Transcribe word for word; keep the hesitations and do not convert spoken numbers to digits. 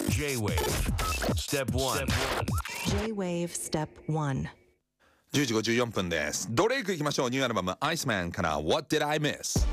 J-Wave Step one. J-Wave Step one. じゅうじごじゅうよんぷんです。ドレイクいきましょう。ニューアルバム Iceman から What Did I Miss